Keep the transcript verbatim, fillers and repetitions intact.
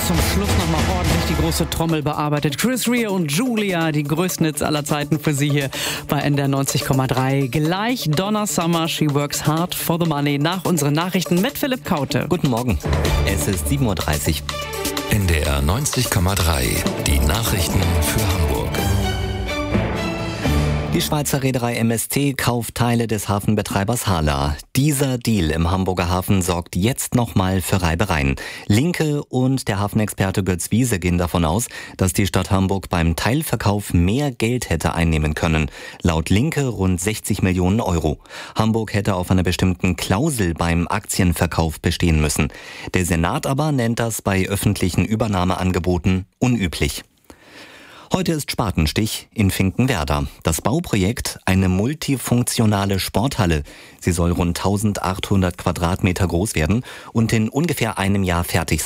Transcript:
zum Schluss nochmal ordentlich die große Trommel bearbeitet. Chris Rea und Julia, die größten Hits aller Zeiten für Sie hier bei N D R neunzig Komma drei. Gleich Donna Summer, She Works Hard for the Money, nach unseren Nachrichten mit Philipp Kaute. Guten Morgen, es ist sieben Uhr dreißig. N D R neunzig Komma drei, die Nachrichten für Hamburg. Die Schweizer Reederei M S C kauft Teile des Hafenbetreibers Hala. Dieser Deal im Hamburger Hafen sorgt jetzt nochmal für Reibereien. Linke und der Hafenexperte Götz Wiese gehen davon aus, dass die Stadt Hamburg beim Teilverkauf mehr Geld hätte einnehmen können. Laut Linke rund sechzig Millionen Euro. Hamburg hätte auf einer bestimmten Klausel beim Aktienverkauf bestehen müssen. Der Senat aber nennt das bei öffentlichen Übernahmeangeboten unüblich. Heute ist Spatenstich in Finkenwerder. Das Bauprojekt, eine multifunktionale Sporthalle. Sie soll rund eintausendachthundert Quadratmeter groß werden und in ungefähr einem Jahr fertig sein.